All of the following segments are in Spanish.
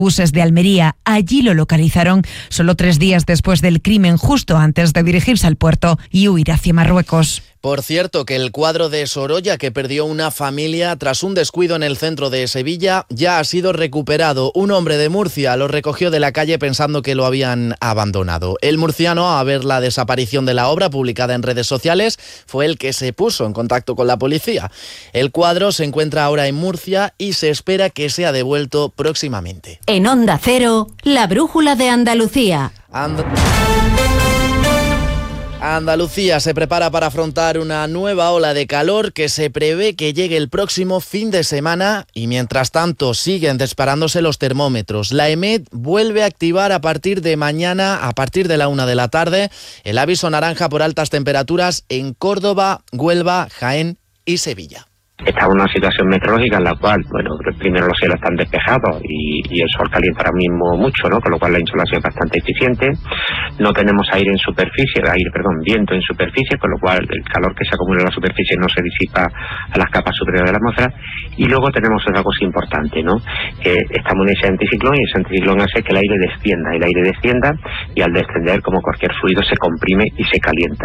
buses de Almería. Allí lo localizaron solo 3 días después del crimen, justo antes de dirigirse al puerto y huir hacia Marruecos. Por cierto, que el cuadro de Sorolla que perdió una familia tras un descuido en el centro de Sevilla ya ha sido recuperado. Un hombre de Murcia lo recogió de la calle pensando que lo habían abandonado. El murciano, a ver la desaparición de la obra publicada en redes sociales, fue el que se puso en contacto con la policía. El cuadro se encuentra ahora en Murcia y se espera que sea devuelto próximamente. En Onda Cero, la brújula de Andalucía. Andalucía se prepara para afrontar una nueva ola de calor que se prevé que llegue el próximo fin de semana y mientras tanto siguen disparándose los termómetros. La EMET vuelve a activar a partir de mañana, a partir de la 1 de la tarde, el aviso naranja por altas temperaturas en Córdoba, Huelva, Jaén y Sevilla. Estamos en una situación meteorológica en la cual, primero los cielos están despejados y el sol calienta ahora mismo mucho, ¿no? Con lo cual la insolación es bastante eficiente. No tenemos viento en superficie, con lo cual el calor que se acumula en la superficie no se disipa a las capas superiores de la atmósfera. Y luego tenemos otra cosa importante, ¿no? Estamos en ese anticiclón y ese anticiclón hace que el aire descienda y al descender, como cualquier fluido, se comprime y se calienta.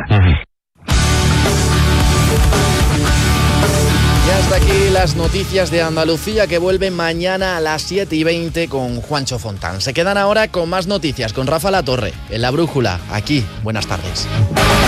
Y hasta aquí las noticias de Andalucía que vuelven mañana a las 7:20 con Juancho Fontán. Se quedan ahora con más noticias con Rafa Latorre en La Brújula. Aquí, buenas tardes.